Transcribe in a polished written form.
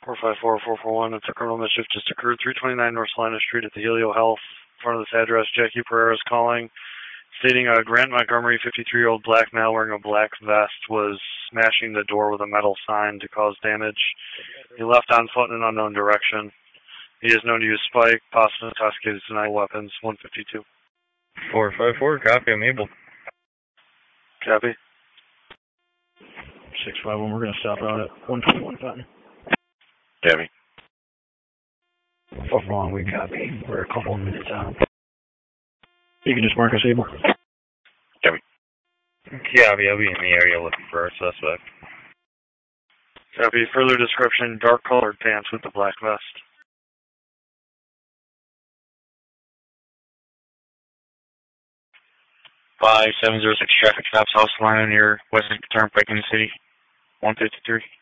454-441, it's a criminal mischief just occurred, 329 North Salina Street at the Helio Health. In front of this address, Jackie Pereira is calling, stating a Grant Montgomery, 53-year-old black male wearing a black vest, was smashing the door with a metal sign to cause damage. He left on foot in an unknown direction. He is known to use spike, possibly intoxicated tonight weapons, 152. 454, copy, I'm able. Copy. 651, we're going to stop out at 121 Fountain. Copy. 441, we copy. We're a couple of minutes out. You can just mark us able. Copy. Copy, I'll be in the area looking for our suspect. Copy. Further description, dark colored pants with the black vest. 5706 traffic stops, House Line near Western Turnpike in the city. 153.